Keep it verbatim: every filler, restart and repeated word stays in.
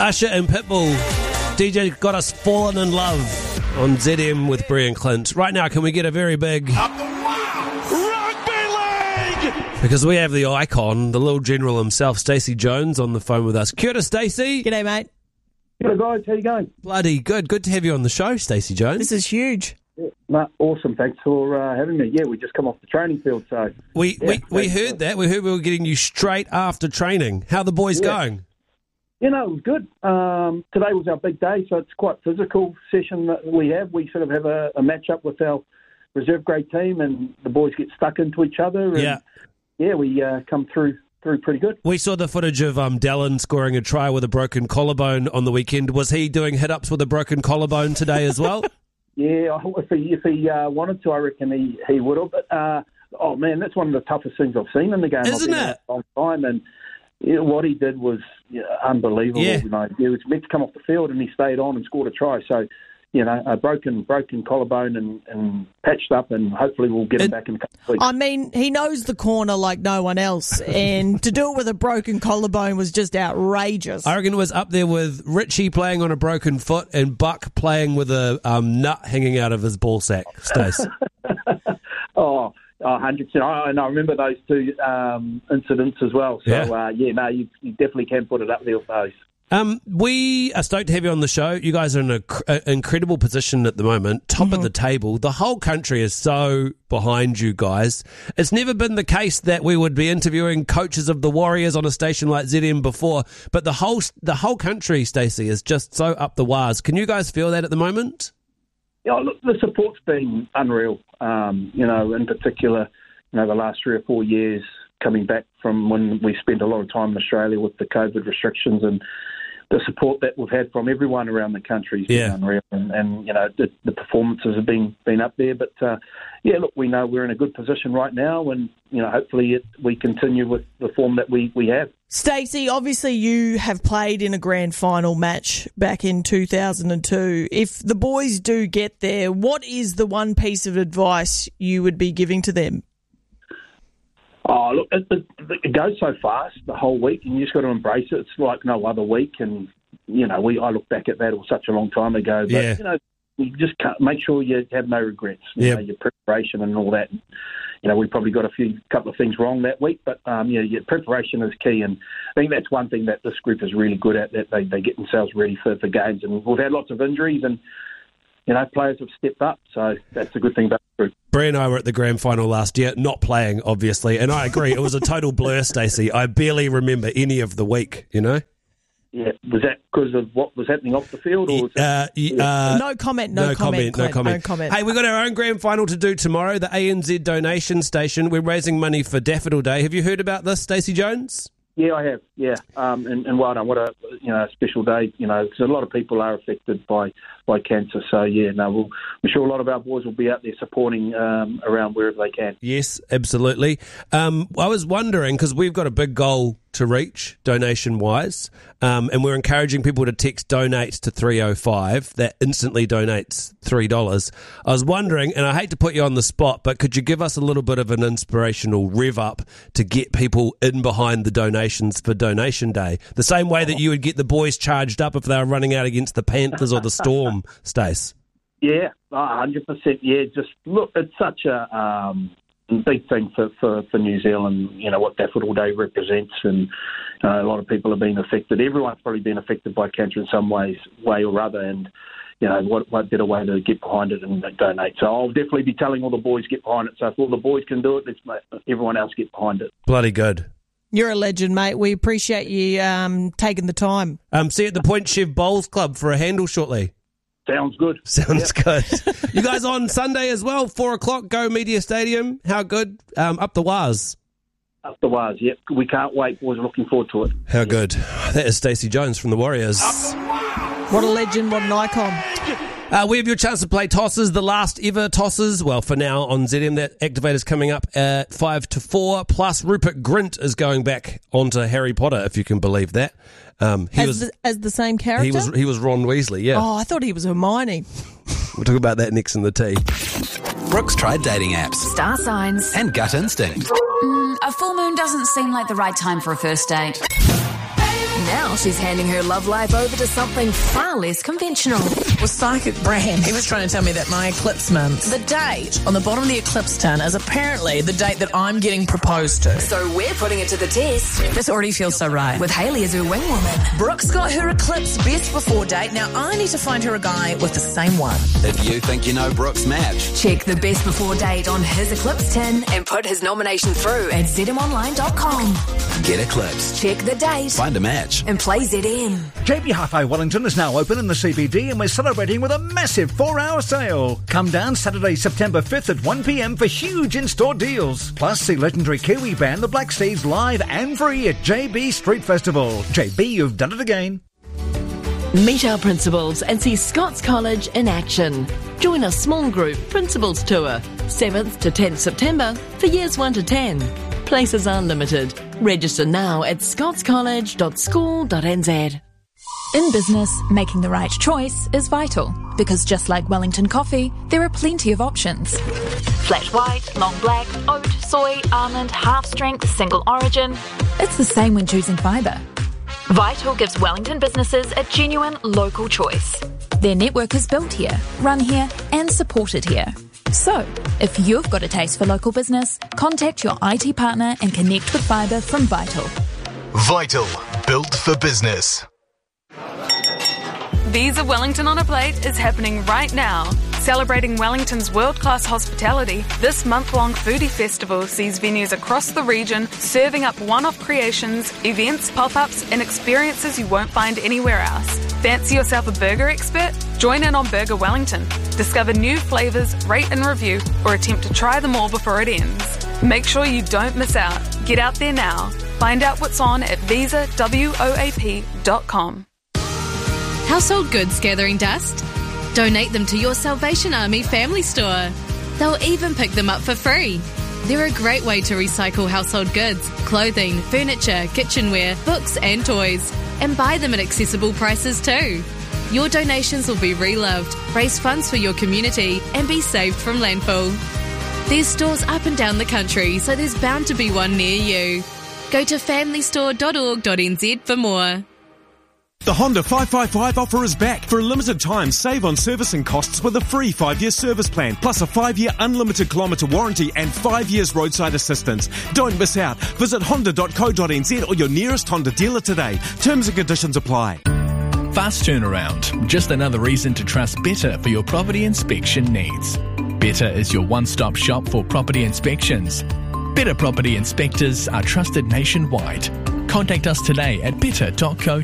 Usher and Pitbull. D J got us falling in love on Z M with Brie and Clint. Right now, can we get a very big... Up the Rugby League! Because we have the icon, the little general himself, Stacey Jones, on the phone with us. Kia ora, Stacey. G'day, mate. G'day, guys. How you going? Bloody good. Good to have you on the show, Stacey Jones. This is huge. Yeah, no, awesome. Thanks for uh, having me. Yeah, we just come off the training field, so... We yeah, we, we heard that. We heard we were getting you straight after training. How are the boys Yeah. going? You know, it was good. Um, today was our big day, so it's quite physical session that we have. We sort of have a, a match-up with our reserve grade team, and the boys get stuck into each other. And, Yeah. Yeah, we uh, come through through pretty good. We saw the footage of um, Dallin scoring a try with a broken collarbone on the weekend. Was he doing hit-ups with a broken collarbone today as well? Yeah, if he, if he uh, wanted to, I reckon he, he would have. But, uh, oh, man, that's one of the toughest things I've seen in the game. Isn't I've been it? there a long time, and you know, what he did was yeah, unbelievable. Yeah. You know, he was meant to come off the field, and he stayed on and scored a try. So, you know, a broken broken collarbone and, and patched up, and hopefully we'll get him It- back in a couple of weeks. I mean, he knows the corner like no one else, and to do it with a broken collarbone was just outrageous. I reckon it was up there with Richie playing on a broken foot and Buck playing with a um, nut hanging out of his ball sack, Stace. Oh, oh, one hundred percent. I, and I remember those two um, incidents as well. So, Yeah. yeah, uh, yeah no, you, you definitely can put it up there with those. Um, we are stoked to have you on the show. You guys are in an incredible position at the moment, top of the table. The whole country is so behind you guys. It's never been the case that we would be interviewing coaches of the Warriors on a station like Z M before, but the whole the whole country, Stacey, is just so up the wires. Can you guys feel that at the moment? Yeah, look, the support's been unreal. Um, you know, in particular, you know, the last three or four years coming back from when we spent a lot of time in Australia with the COVID restrictions, and the support that we've had from everyone around the country has Yeah. been unreal. And, and you know, the, the performances have been, been up there. But, uh, yeah, look, we know we're in a good position right now, and, you know, hopefully it, we continue with the form that we, we have. Stacey, obviously you have played in a grand final match back in two thousand two. If the boys do get there, what is the one piece of advice you would be giving to them? Oh, look, it, it, it goes so fast the whole week, and you just got to embrace it. It's like no other week, and you know, we I look back at that; it was such a long time ago. But Yeah. you know, you just can't, make sure you have no regrets. You Yeah. know, your preparation and all that. You know, we probably got a few couple of things wrong that week, but um, you know, your preparation is key, and I think that's one thing that this group is really good at. That they, they get themselves ready for for games, and we've had lots of injuries, and you know, players have stepped up, so that's a good thing about the group. Brie and I were at the grand final last year, not playing, obviously, and I agree, it was a total blur, Stacey. I barely remember any of the week, you know? Yeah, was that because of what was happening off the field, or was Uh, y- uh, No comment, no, no comment, no Clint, comment. no comment. Hey, we've got our own grand final to do tomorrow, the A N Z donation station. We're raising money for Daffodil Day. Have you heard about this, Stacey Jones? Yeah, I have. Yeah, um, and, and well done. What a you know a special day. You know, because a lot of people are affected by, by cancer. So yeah, no, we'll, I'm sure a lot of our boys will be out there supporting um, around wherever they can. Yes, absolutely. Um, I was wondering, because we've got a big goal to reach donation-wise, um, and we're encouraging people to text donate to three oh five. That instantly donates three dollars. I was wondering, and I hate to put you on the spot, but could you give us a little bit of an inspirational rev-up to get people in behind the donations for Donation Day? The same way that you would get the boys charged up if they were running out against the Panthers or the Storm, Stace. Yeah, one hundred percent. Yeah, just look, it's such a um, big thing for, for, for New Zealand, you know, what Daffodil Day represents, and uh, a lot of people have been affected. Everyone's probably been affected by cancer in some ways, way or other, and, you know, what, what better way to get behind it and donate. So I'll definitely be telling all the boys get behind it. So if all the boys can do it, let's make everyone else get behind it. Bloody good. You're a legend, mate. We appreciate you um, taking the time. Um, see you at the Point Chev Bowls Club for a handle shortly. Sounds good. Sounds good. You guys on Sunday as well, four o'clock, Go Media Stadium. How good? Um, up the wires. Up the wires, yep. We can't wait. Boys, looking forward to it. How good. That is Stacey Jones from the Warriors. What a legend, what an icon. Uh, we have your chance to play tosses, the last ever tosses. Well, for now on Z M, that activator's coming up at five to four. Plus, Rupert Grint is going back onto Harry Potter, if you can believe that. Um, he As, was the, as the same character? he was he was Ron Weasley. Yeah, Oh, I thought he was Hermione. we'll talk about that next in the tea. Brooks tried dating apps Star signs. and gut instinct. A full moon doesn't seem like the right time for a first date. Now Now she's handing her love life over to something far less conventional. Well, Psychic Bram, he was trying to tell me that my eclipse month, the date on the bottom of the eclipse tin is apparently the date that I'm getting proposed to. So we're putting it to the test. This already feels so right. With Hayley as her wing woman. Brooke's got her eclipse best before date. Now I need to find her a guy with the same one. If you think you know Brooke's match, Check the best before date on his eclipse tin and put his nomination through at z m online dot com. get eclipsed. Check the date Find a match. and play Z M. J B Hi-Fi Wellington is now open in the C B D and we're celebrating with a massive four-hour sale. Come down Saturday, September fifth at one p m for huge in-store deals. Plus, see legendary Kiwi band The Black Seeds live and free at J B Street Festival. J B, you've done it again. Meet our principals and see Scots College in action. Join a small group Principals Tour, seventh to tenth September for years one to ten. Places are limited. Register now at scots college dot school dot n z. In business, making the right choice is vital, because just like Wellington coffee, there are plenty of options. Flat white, long black, oat, soy, almond, half strength, single origin. It's the same when choosing fibre. Vital gives Wellington businesses a genuine local choice. Their network is built here, run here, and supported here. So, if you've got a taste for local business, contact your I T partner and connect with fibre from Vital. Vital, built for business. Visa Wellington on a Plate is happening right now. Celebrating Wellington's world-class hospitality, this month-long foodie festival sees venues across the region serving up one-off creations, events, pop-ups and experiences you won't find anywhere else. Fancy yourself a burger expert? Join in on Burger Wellington. Discover new flavours, rate and review, or attempt to try them all before it ends. Make sure you don't miss out. Get out there now. Find out what's on at visa woap dot com. Household goods gathering dust? Donate them to your Salvation Army family store. They'll even pick them up for free. They're a great way to recycle household goods, clothing, furniture, kitchenware, books and toys, and buy them at accessible prices too. Your donations will be reloved, raise funds for your community, and be saved from landfill. There's stores up and down the country, so there's bound to be one near you. Go to family store dot org dot n z for more. The Honda five five five offer is back. For a limited time, save on servicing costs with a free five-year service plan, plus a five-year unlimited kilometre warranty and five years roadside assistance. Don't miss out. Visit honda dot co dot n z or your nearest Honda dealer today. Terms and conditions apply. Fast turnaround. Just another reason to trust Better for your property inspection needs. Better is your one-stop shop for property inspections. Better property inspectors are trusted nationwide. Contact us today at better dot co